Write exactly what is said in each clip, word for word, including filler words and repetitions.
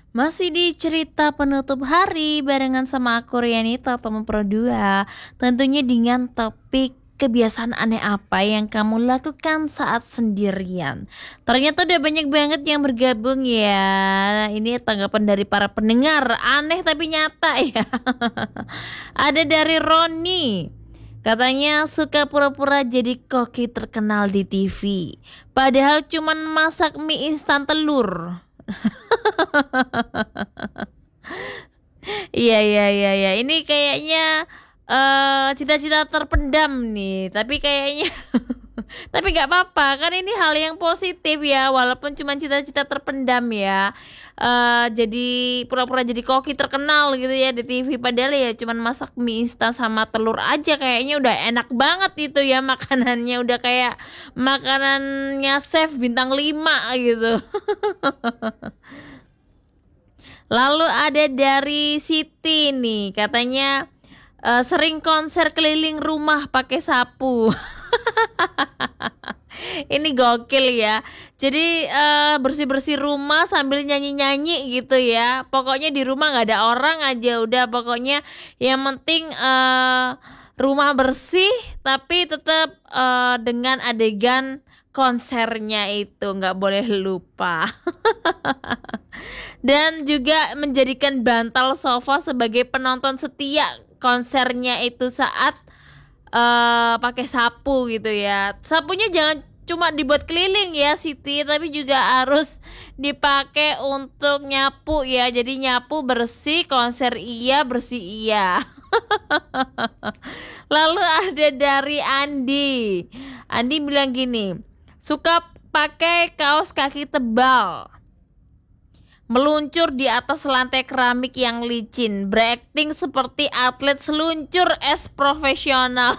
Masih di cerita penutup hari barengan sama aku Rianita teman Pro dua. Tentunya dengan topik kebiasaan aneh apa yang kamu lakukan saat sendirian. Ternyata udah banyak banget yang bergabung ya. Ini tanggapan dari para pendengar, aneh tapi nyata ya. Ada dari Roni. Katanya suka pura-pura jadi koki terkenal di T V. Padahal cuman masak mie instan telur. Iya iya iya iya. Ini kayaknya eh cita-cita terpendam nih. Tapi kayaknya tapi nggak apa-apa kan ini hal yang positif ya. Walaupun cuma cita-cita terpendam ya. eh jadi pura-pura jadi koki terkenal gitu ya di T V. Padahal ya cuman masak mie instan sama telur aja kayaknya udah enak banget itu ya makanannya. Udah kayak makanannya chef bintang lima gitu. Lalu ada dari Siti nih, katanya eh, sering konser keliling rumah pakai sapu. Ini gokil ya. Jadi eh, bersih-bersih rumah sambil nyanyi-nyanyi gitu ya. Pokoknya di rumah nggak ada orang aja udah. Pokoknya yang penting eh, rumah bersih tapi tetap eh, dengan adegan konsernya itu nggak boleh lupa. Dan juga menjadikan bantal sofa sebagai penonton setia konsernya itu saat eh pakai sapu gitu ya. Sapunya jangan cuma dibuat keliling ya Siti, tapi juga harus dipakai untuk nyapu ya. Jadi nyapu bersih, konser iya, bersih iya. Lalu ada dari Andi. Andi bilang gini, suka pakai kaos kaki tebal, meluncur di atas lantai keramik yang licin, berakting seperti atlet seluncur es profesional.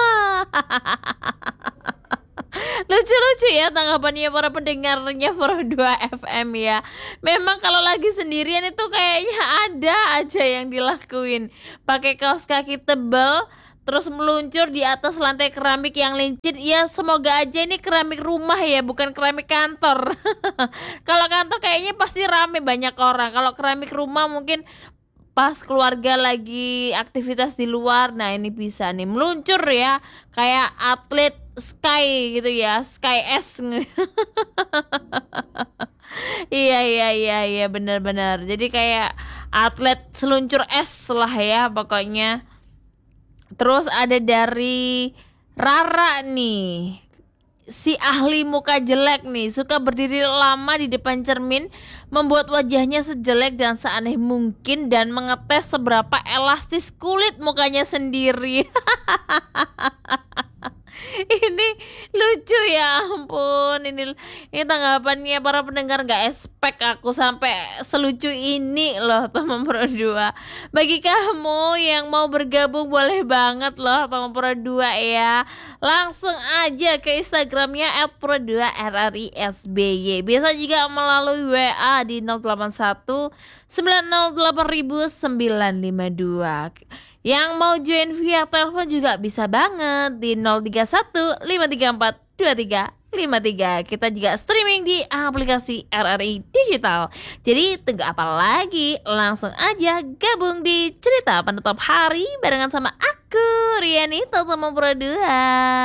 Lucu-lucu ya tanggapannya para pendengarnya Pro dua F M ya. Memang kalau lagi sendirian itu kayaknya ada aja yang dilakuin. Pakai kaos kaki tebal terus meluncur di atas lantai keramik yang licin. Ya semoga aja ini keramik rumah ya, bukan keramik kantor. Kalau kantor kayaknya pasti rame banyak orang. Kalau keramik rumah mungkin pas keluarga lagi aktivitas di luar. Nah ini bisa nih meluncur ya, kayak atlet sky gitu ya, sky S. Iya iya iya iya benar-benar. Jadi kayak atlet seluncur es lah ya pokoknya. Terus ada dari Rara nih. Si ahli muka jelek nih, suka berdiri lama di depan cermin, membuat wajahnya sejelek dan seaneh mungkin dan mengetes seberapa elastis kulit mukanya sendiri. Ini lucu ya ampun. Ini ini tanggapannya para pendengar, gak expect aku sampai selucu ini loh teman Pro dua. Bagi kamu yang mau bergabung boleh banget loh teman Pro dua ya. Langsung aja ke Instagramnya et pro dua r r i s b y. Bisa juga melalui W A di nol delapan satu sembilan nol delapan sembilan lima dua. Yang mau join via telepon juga bisa banget di nol tiga satu lima tiga empat dua tiga lima tiga. Kita juga streaming di aplikasi R R I Digital. Jadi tunggu apa lagi? Langsung aja gabung di cerita penutup hari barengan sama aku Rianita teman Pro dua.